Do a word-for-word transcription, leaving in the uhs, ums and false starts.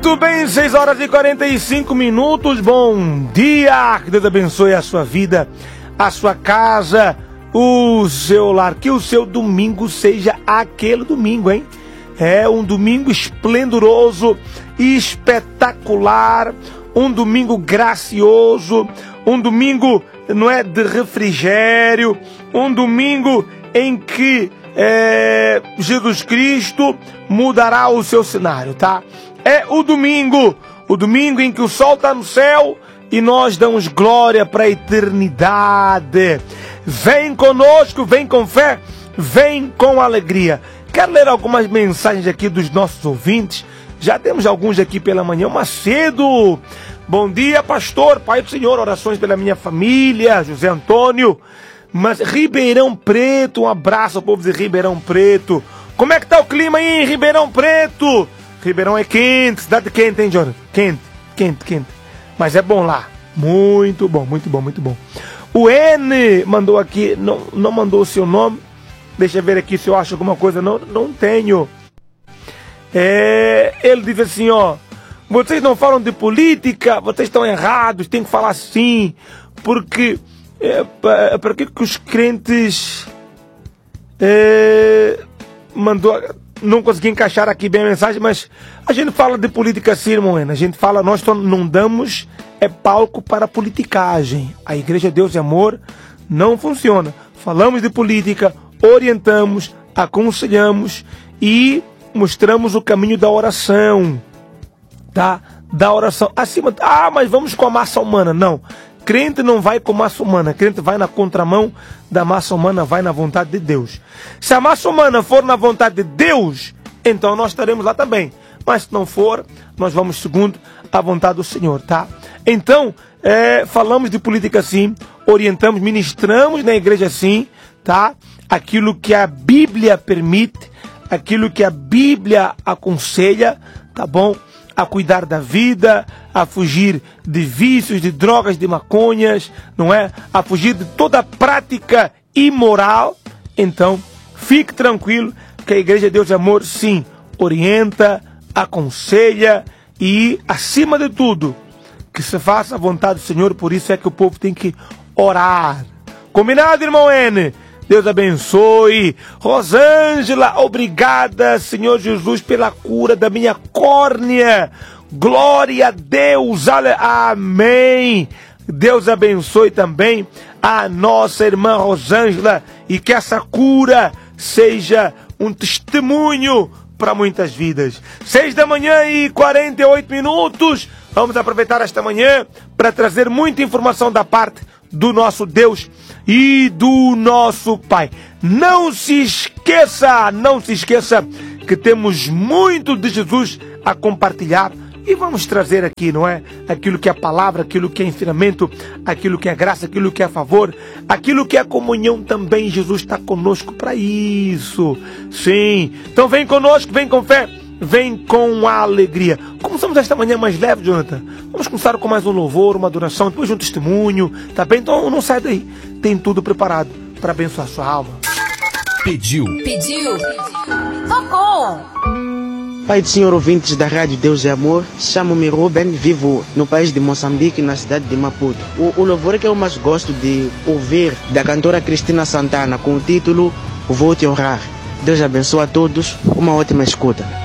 Muito bem, seis horas e quarenta e cinco minutos. Bom dia, que Deus abençoe a sua vida, a sua casa, o seu lar. Que o seu domingo seja aquele domingo, hein? É um domingo esplendoroso, espetacular, um domingo gracioso, um domingo, não é, de refrigério, um domingo em que é, Jesus Cristo mudará o seu cenário, tá? É o domingo, o domingo em que o sol está no céu e nós damos glória para a eternidade. Vem conosco, vem com fé, vem com alegria. Quero ler algumas mensagens aqui dos nossos ouvintes. Já temos alguns aqui pela manhã, Macedo. Bom dia, pastor, Pai do Senhor, orações pela minha família, José Antônio. Mas Ribeirão Preto, um abraço ao povo de Ribeirão Preto. Como é que tá o clima aí em Ribeirão Preto? Ribeirão é quente, cidade quente, hein, Jorge? Quente, quente, quente. Mas é bom lá. Muito bom, muito bom, muito bom. O N mandou aqui, não, não mandou o seu nome. Deixa eu ver aqui se eu acho alguma coisa. Não, não tenho. É, ele diz assim, ó. Vocês não falam de política, vocês estão errados, tem que falar assim. Porque, é, para que os crentes... É, mandou... Não consegui encaixar aqui bem a mensagem, mas a gente fala de política sim, irmão. A gente fala, nós não damos é palco para politicagem. A Igreja Deus e Amor não funciona. Falamos de política, orientamos, aconselhamos e mostramos o caminho da oração, tá? Da oração. Acima, ah, mas vamos com a massa humana. Não. Crente não vai com massa humana, crente vai na contramão da massa humana, vai na vontade de Deus. Se a massa humana for na vontade de Deus, então nós estaremos lá também. Mas se não for, nós vamos segundo a vontade do Senhor, tá? Então, é, falamos de política sim, orientamos, ministramos na igreja sim, tá? Aquilo que a Bíblia permite, aquilo que a Bíblia aconselha, tá bom? A cuidar da vida, a fugir de vícios, de drogas, de maconhas, não é? A fugir de toda prática imoral. Então, fique tranquilo que a Igreja Deus e Amor, sim, orienta, aconselha e, acima de tudo, que se faça a vontade do Senhor. Por isso é que o povo tem que orar. Combinado, irmão N? Deus abençoe. Rosângela, obrigada, Senhor Jesus, pela cura da minha córnea. Glória a Deus. Amém. Deus abençoe também a nossa irmã Rosângela e que essa cura seja um testemunho para muitas vidas. Seis da manhã e quarenta e oito minutos. Vamos aproveitar esta manhã para trazer muita informação da parte do nosso Deus e do nosso Pai. Não se esqueça, não se esqueça que temos muito de Jesus a compartilhar e vamos trazer aqui, não é? Aquilo que é palavra, aquilo que é ensinamento, aquilo que é graça, aquilo que é favor, aquilo que é comunhão também. Jesus está conosco para isso. Sim. Então vem conosco, vem com fé, vem com alegria. Começamos esta manhã mais leve, Jonathan. Vamos começar com mais um louvor, uma adoração, depois um testemunho, tá bem? Então não sai daí. Tem tudo preparado para abençoar a sua alma. Pediu. Pediu. Tocou. Pai do Senhor, ouvintes da Rádio Deus e Amor, chamo-me Ruben, vivo no país de Moçambique, na cidade de Maputo. O, o louvor que eu mais gosto de ouvir da cantora Cristina Santana com o título Vou Te Honrar. Deus abençoe a todos, uma ótima escuta.